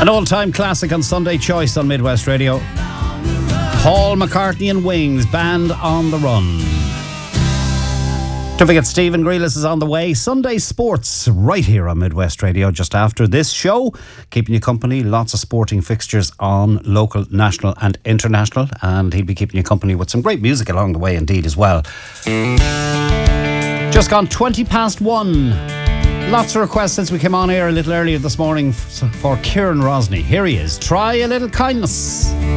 An all-time classic on Sunday Choice on Midwest Radio. Paul McCartney and Wings, Band on the Run. Don't forget, Stephen Grealis is on the way. Sunday Sports, right here on Midwest Radio, just after this show. Keeping you company, lots of sporting fixtures on local, national and international. And he'll be keeping you company with some great music along the way indeed as well. Just gone 1:20. Lots of requests since we came on air a little earlier this morning for Kieran Rosny. Here he is. Try a Little Kindness.